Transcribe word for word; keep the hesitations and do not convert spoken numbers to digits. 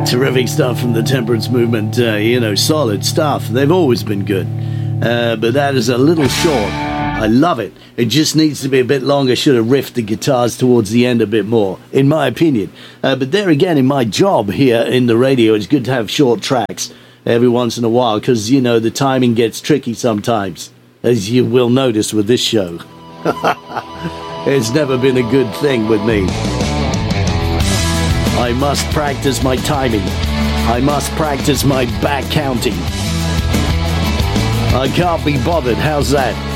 Terrific stuff from the Temperance Movement. Uh, you know, solid stuff. They've always been good. Uh, but that is a little short. I love it. It just needs to be a bit longer. Should have riffed the guitars towards the end a bit more, in my opinion. Uh, but there again, in my job here in the radio, it's good to have short tracks every once in a while because, you know, the timing gets tricky sometimes, as you will notice with this show. It's never been a good thing with me. I must practice my timing. I must practice my back counting. I can't be bothered. How's that?